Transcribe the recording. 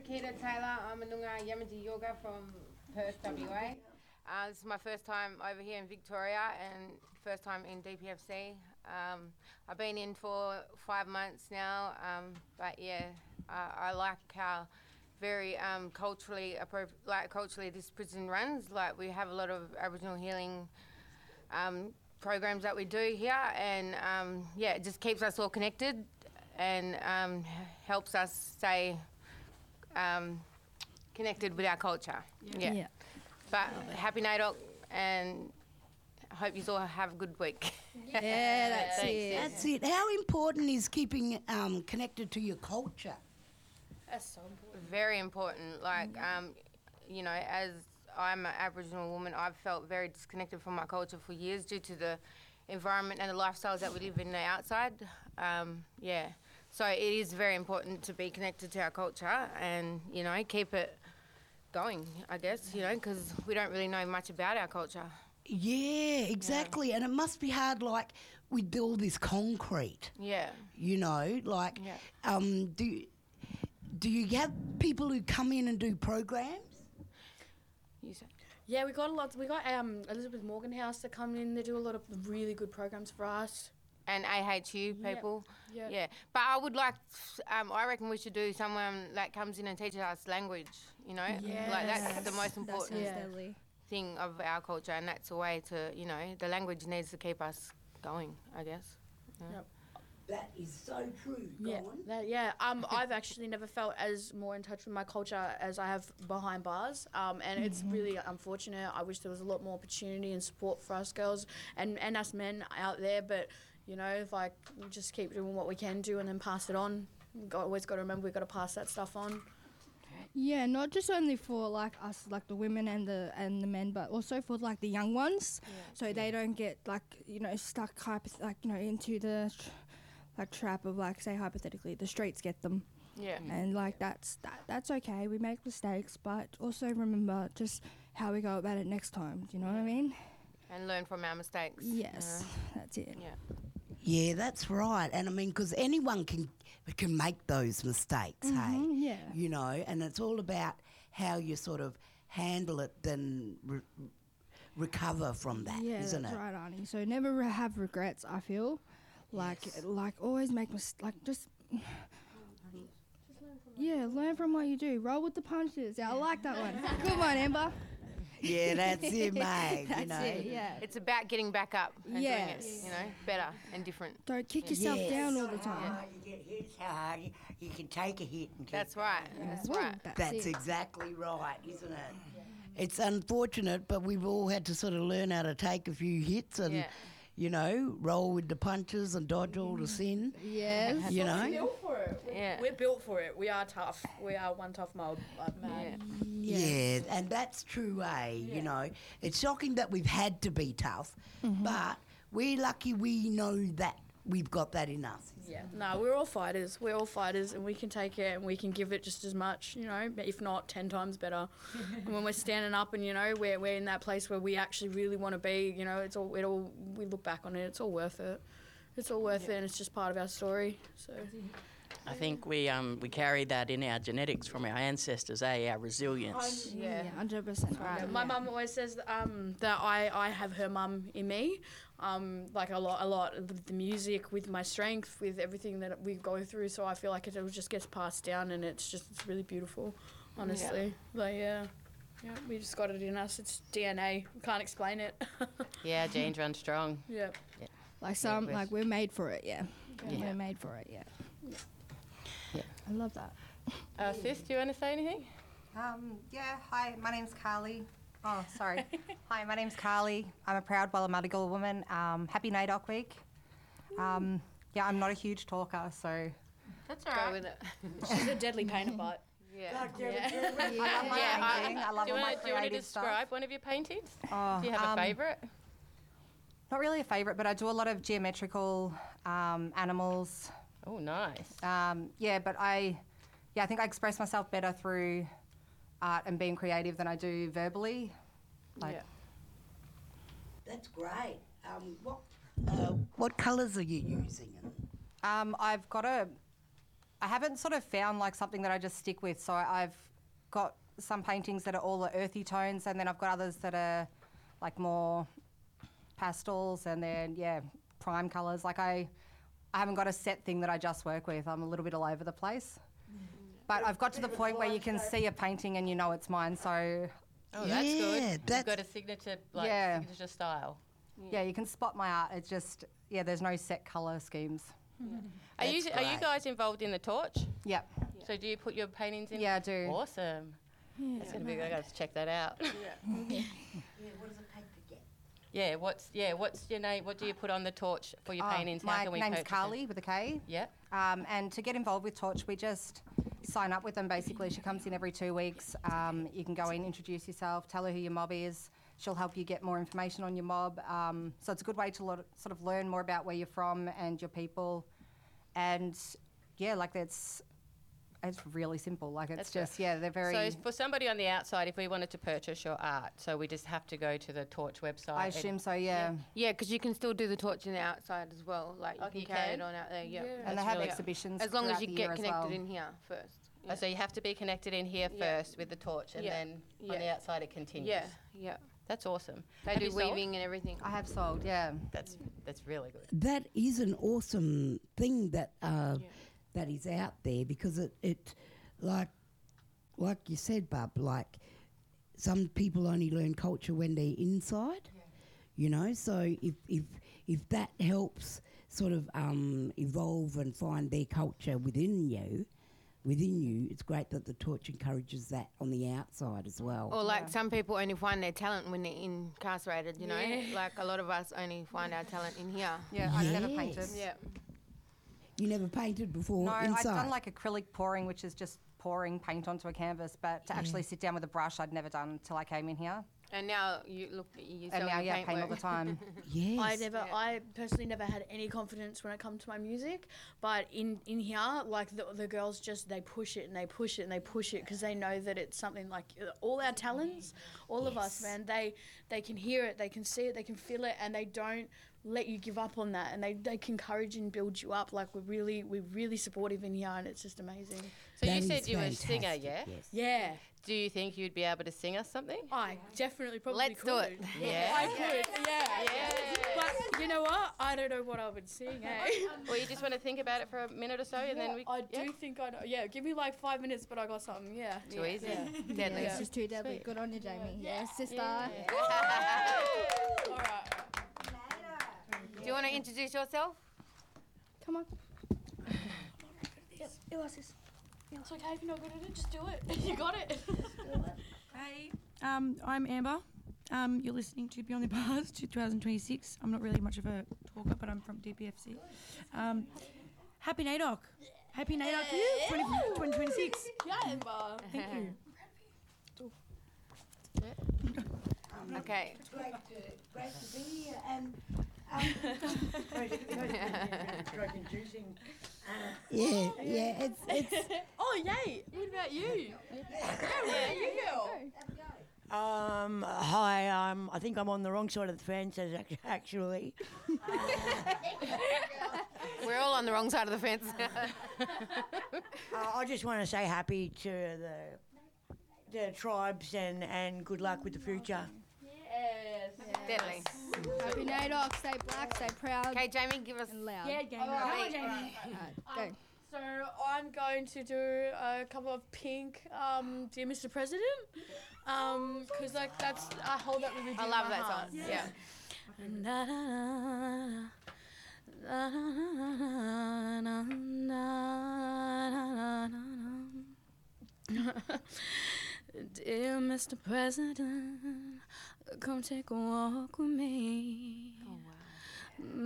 Nikita Taylor. I'm a Noongar Yamaji Yoga from Perth, WA. This is my first time over here in Victoria and first time in DPFC. I've been in for 5 months now, but yeah, I like how very culturally this prison runs. Like, we have a lot of Aboriginal healing programs that we do here, and yeah, it just keeps us all connected and helps us stay connected with our culture. Yeah. But happy NAIDOC, and I hope you all have a good week. Yeah, that's it. That's it. How important is keeping connected to your culture? That's so important. Very important. Like, you know, as I'm an Aboriginal woman, I've felt very disconnected from my culture for years due to the environment and the lifestyles that we live in the outside. Yeah. So it is very important to be connected to our culture and, you know, keep it going, I guess, you know, because we don't really know much about our culture. Yeah, exactly. And it must be hard, like, with all this concrete. Yeah. You know, like, do you have people who come in and do programs? You say? Yeah, we got Elizabeth Morgan House that come in. They do a lot of really good programs for us. And AHU people. Yeah. Yeah. But I would like, I reckon we should do someone that comes in and teaches us language, you know? Yes. Like, that's the most important Yeah. thing of our culture, and that's a way to, you know, the language needs to keep us going, I guess. Yeah. Yep. That is so true. Go on. I've actually never felt as more in touch with my culture as I have behind bars, and it's really unfortunate. I wish there was a lot more opportunity and support for us girls and us men out there, but, you know, like, we just keep doing what we can do and then pass it on. Always got to remember we've got to pass that stuff on. Yeah, not just only for like us, like the women and the men, but also for like the young ones, so they don't get, like, you know, stuck into the trap of, like, say hypothetically the streets get them. Yeah. And like that's okay. We make mistakes, but also remember just how we go about it next time. Do you know what I mean? And learn from our mistakes. Yes, that's it. Yeah. Yeah, that's right. And I mean, because anyone can make those mistakes, hey? Yeah. You know, and it's all about how you sort of handle it, then recover from that, isn't it? Yeah, that's right, Arnie. So never have regrets, I feel. Like always make just... Yeah, learn from what you do. Roll with the punches. Yeah, I like that one. Good one, Amber. Yeah, that's it, mate. That's you know. it, yeah. It's about getting back up and doing it, Yes. you know, better and different. Don't kick yourself down all the time. You get hit hard, you can take a hit. And That's right. That's right. That's it. exactly right, isn't it? It's unfortunate, but we've all had to sort of learn how to take a few hits and, you know, roll with the punches and dodge all the sin. Yes. You know? We're built for it. Yeah. We're built for it. We are tough. We are one tough mob, man. Yeah, and that's true, You know, it's shocking that we've had to be tough, but we're lucky we know that we've got that in us. Yeah, no, we're all fighters. We're all fighters, and we can take it and we can give it just as much, you know, if not 10 times better. And when we're standing up and, you know, we're in that place where we actually really want to be, you know, we look back on it, it's all worth it. It's all worth it, and it's just part of our story. So I think we carry that in our genetics from our ancestors, our resilience. Yeah, 100%. Right. my mum always says that I have her mum in me, like a lot with the music, with my strength, with everything that we go through. So I feel like it just gets passed down, and it's really beautiful, honestly. Yeah, we just got it in us. It's DNA. We can't explain it. Yeah, genes run strong. Yeah. Like we're made for it. Yeah. We're made for it. Yeah. I love that. Sis, do you want to say anything? Hi, my name's Carly. Oh, sorry. Hi, my name's Carly. I'm a proud Wallumattagal woman. Happy NAIDOC week. I'm not a huge talker, so... That's all right. Go with it. She's a deadly painter, but... Yeah. I love my painting. I love all my creative stuff. Do you want to describe one of your paintings? Do you have a favourite? Not really a favourite, but I do a lot of geometrical animals. Oh, nice. But I think I express myself better through art and being creative than I do verbally. That's great. What colours are you using? I've got I haven't sort of found like something that I just stick with. So I've got some paintings that are all the earthy tones, and then I've got others that are like more pastels, and then prime colours. Like I haven't got a set thing that I just work with. I'm a little bit all over the place. But I've got to the point where you can see a painting and you know it's mine. So Oh, that's good. Yeah, You've got a signature, signature style. yeah, you can spot my art. It's just there's no set colour schemes. Are you guys involved in the torch? Yep. So do you put your paintings in? Yeah, I do. Awesome. That's gonna be. I got to check that out. Yeah. What's your name? What do you put on the torch for your paintings? How My can we name's purchase Carly with a K. Yeah. And to get involved with Torch, we just sign up with them basically. She comes in every 2 weeks. You can go in, introduce yourself, tell her who your mob is. She'll help you get more information on your mob. So it's a good way to sort of learn more about where you're from and your people. And it's really simple. Like it's That's they're very. So for somebody on the outside, if we wanted to purchase your art, so we just have to go to the Torch website. I assume so. Yeah. Yeah, because you can still do the torch in the outside as well. Like you can carry it on out there. Yeah. And they have exhibitions. As long as throughout you the get year as connected well. in here first. Oh, so you have to be connected in here first with the torch, and then on the outside it continues. Yeah, yeah. That's awesome. They Have do you sold? weaving and everything. I have sold. Yeah. That's really good. That is an awesome thing that that is out there, because it like you said, Bub, like some people only learn culture when they're inside, you know. So if that helps sort of evolve and find their culture within you, it's great that the torch encourages that on the outside as well. Or like some people only find their talent when they're incarcerated, you know. Like a lot of us only find our talent in here. Yeah. I've never painted. Yeah. You never painted before No, inside? I've done like acrylic pouring, which is just pouring paint onto a canvas. But to actually sit down with a brush, I'd never done until I came in here. And now you look at yourself And now, in paint all the time. Yes. I personally never had any confidence when it comes to my music, but in here, like the girls they push it and they push it and they push it, because they know that it's something like all our talents, all of us, man, they can hear it, they can see it, they can feel it, and they don't let you give up on that, and they can encourage and build you up. Like we're really supportive in here, and it's just amazing. So That you is said you were a singer, fantastic, yeah? yes. Yeah. Do you think you'd be able to sing us something? I definitely probably Let's could. do it. Yeah. I could, yeah. But you know what? I don't know what I would sing, eh? Or you just want to think about it for a minute or so, and then we. I do think I know. Yeah, give me like 5 minutes, but I got something, yeah. Too easy. Deadly. It's just too deadly. Good on you, Jamie. Yeah, sister. All right. Do you want to introduce yourself? Come on. It's okay if you're not good at it, just do it. You got it. Hey, I'm Amber. You're listening to Beyond the Bars 2026. I'm not really much of a talker, but I'm from DPFC. Happy NAIDOC. Happy NAIDOC to you, 2026. Yeah, Amber. Thank you. Okay. Great to be here, and yeah, it's Oh, yay. What about you? Yeah, you go. Hi, I think I'm on the wrong side of the fence, actually. We're all on the wrong side of the fence. I just want to say happy to the tribes and good luck with the future. Yes. Deadly. Happy NAIDOC. Stay black. Stay proud. Okay, Jamie, give us. And loud. Yeah, Jamie. All right. Come on, Jamie. Go. So I'm going to do a couple of pink Dear Mr. President, because like I hold that really dear I love to my that heart. song. Yeah. Na, na, na, na, na, na, na, na. Dear Mr. President, come take a walk with me. Oh, wow.